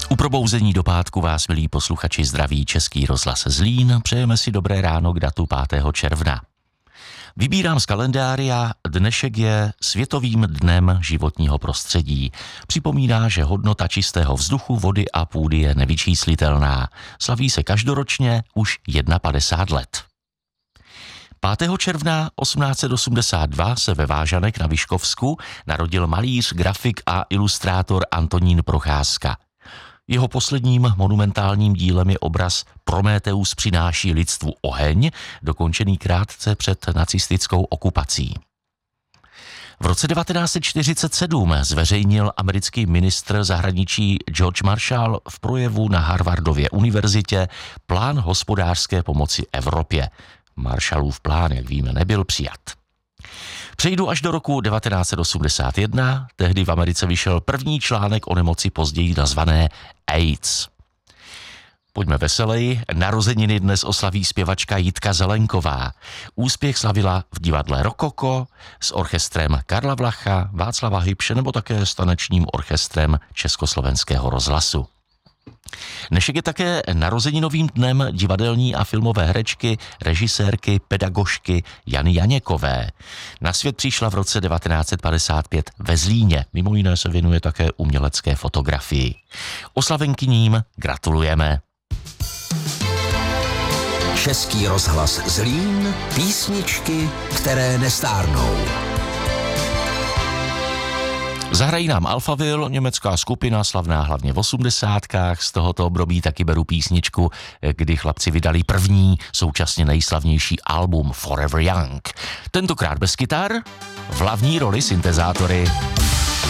U probouzení do pátku vás, milí posluchači, zdraví Český rozhlas Zlín. Přejeme si dobré ráno k datu 5. června. Vybírám z kalendária, dnešek je Světovým dnem životního prostředí. Připomíná, že hodnota čistého vzduchu, vody a půdy je nevyčíslitelná. Slaví se každoročně už 51 let. 5. června 1882 se ve Vážanech na Vyškovsku narodil malíř, grafik a ilustrátor Antonín Procházka. Jeho posledním monumentálním dílem je obraz Prométeus přináší lidstvu oheň, dokončený krátce před nacistickou okupací. V roce 1947 zveřejnil americký ministr zahraničí George Marshall v projevu na Harvardově univerzitě plán hospodářské pomoci Evropě. Marshallův plán, jak víme, nebyl přijat. Přejdu až do roku 1981, tehdy v Americe vyšel první článek o nemoci později nazvané AIDS. Pojďme veseleji, narozeniny dnes oslaví zpěvačka Jitka Zelenková. Úspěch slavila v divadle Rokoko s orchestrem Karla Vlacha, Václava Hybše nebo také s tanečním orchestrem Československého rozhlasu. Dnešek je také narozeninovým dnem divadelní a filmové herečky, režisérky, pedagožky Jany Janěkové. Na svět přišla v roce 1955 ve Zlíně. Mimo jiné se věnuje také umělecké fotografii. Oslavenkyním gratulujeme. Český rozhlas Zlín, písničky, které nestárnou. Zahrají nám Alphaville, německá skupina, slavná hlavně v 80kách. Z tohoto období taky beru písničku, kdy chlapci vydali první, současně nejslavnější album Forever Young. Tentokrát bez kytar, v hlavní roli syntezátory.